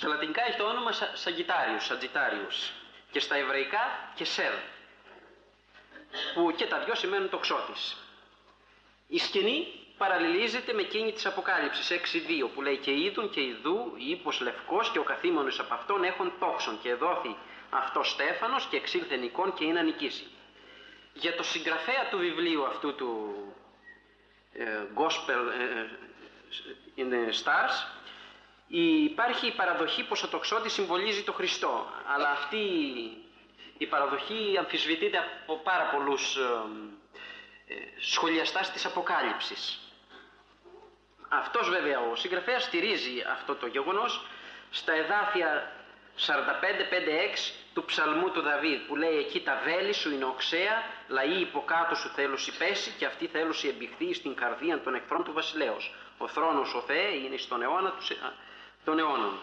Στα λατινικά έχει το όνομα Sagittarius, και στα εβραϊκά Κεσέρ, που και τα δυο σημαίνουν τοξότης. Η σκηνή παραλληλίζεται με εκείνη της Αποκάλυψης 6:2 που λέει «Και είδουν και ειδού, ύπος λευκός και ο καθήμονος από αυτόν έχων τόξον και εδόθη αυτό στέφανος και εξήλθεν εικόν και είναι νικήσει». Για το συγγραφέα του βιβλίου αυτού του Gospel in the Stars υπάρχει η παραδοχή πως ο τοξότης συμβολίζει το Χριστό, αλλά αυτή η παραδοχή αμφισβητείται από πάρα πολλούς σχολιαστάς της Αποκάλυψης. Αυτός βέβαια ο συγγραφέας στηρίζει αυτό το γεγονός στα εδάφια 45-5-6 του ψαλμού του Δαβίδ, που λέει «Εκεί τα βέλη σου είναι οξέα, λαοί υποκάτω σου θέλουσι πέσει και αυτοί θέλουσι εμπιχθεί στην καρδία των εχθρών του βασιλέως. Ο θρόνος ο Θεέ είναι στον αιώνα των αιώνων».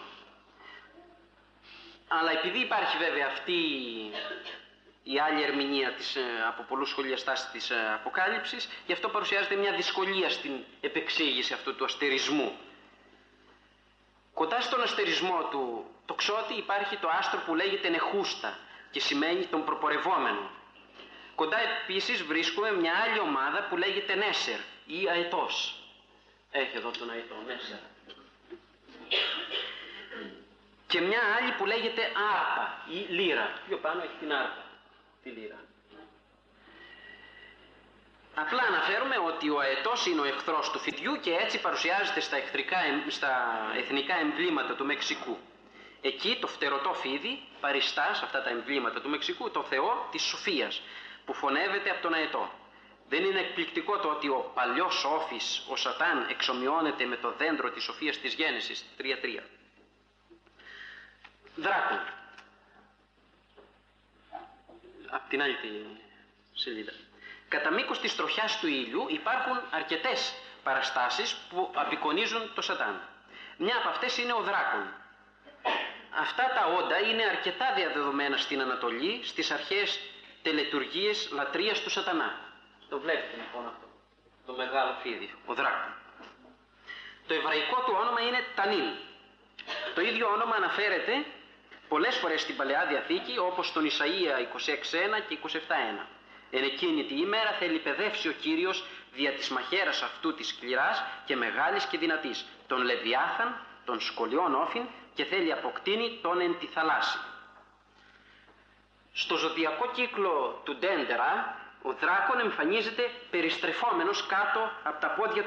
Αλλά επειδή υπάρχει βέβαια αυτή η άλλη ερμηνεία από πολλούς σχολιαστάς της Αποκάλυψης, γι' αυτό παρουσιάζεται μια δυσκολία στην επεξήγηση αυτού του αστερισμού. Κοντά στον αστερισμό του τοξότη υπάρχει το άστρο που λέγεται Νεχούστα και σημαίνει τον προπορευόμενο. Κοντά επίσης βρίσκουμε μια άλλη ομάδα που λέγεται Νέσερ ή Αετός. Έχει εδώ τον Αετό, Νέσερ. Και μια άλλη που λέγεται Άρπα ή Λύρα. Πιο πάνω έχει την Άρπα, τη Λύρα. Απλά αναφέρουμε ότι ο αετός είναι ο εχθρός του φιδιού και έτσι παρουσιάζεται στα εθνικά εμβλήματα του Μεξικού. Εκεί το φτερωτό φίδι παριστά σε αυτά τα εμβλήματα του Μεξικού το Θεό της Σοφίας που φωνεύεται από τον αετό. Δεν είναι εκπληκτικό το ότι ο παλιός όφης, ο Σατάν, εξομοιώνεται με το δέντρο της Σοφίας της Γένεσης 3:3. Δράκον. Απ' την άλλη τη σελίδα. Κατά μήκος της τροχιάς του ήλιου υπάρχουν αρκετές παραστάσεις που απεικονίζουν το Σατάν. Μια από αυτές είναι ο Δράκον. Αυτά τα όντα είναι αρκετά διαδεδομένα στην Ανατολή, στις αρχαίες τελετουργίες λατρείας του Σατανά. Το βλέπετε λοιπόν αυτό, το μεγάλο φίδι, ο Δράκον. Το εβραϊκό του όνομα είναι Τανίλ. Το ίδιο όνομα αναφέρεται πολλές φορές στην Παλαιά Διαθήκη, όπως στον Ισαΐα 26:1 και 27:1. Εν εκείνη τη ημέρα θέλει παιδεύσει ο Κύριος δια της μαχαίρας αυτού της σκληράς και μεγάλης και δυνατής, τον Λεβιάθαν, τον σκολιών όφιν και θέλει αποκτήνει τον εν τη θαλάσση. Στο ζωτιακό κύκλο του Ντέντερα, ο Δράκον εμφανίζεται περιστρεφόμενος κάτω από τα πόδια